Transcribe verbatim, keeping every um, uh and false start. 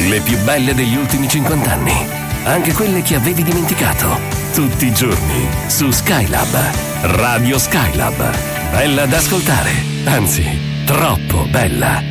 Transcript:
Le più belle degli ultimi cinquanta anni. Anche quelle che avevi dimenticato. Tutti i giorni su Skylab. Radio Skylab. Bella da ascoltare. Anzi, troppo bella.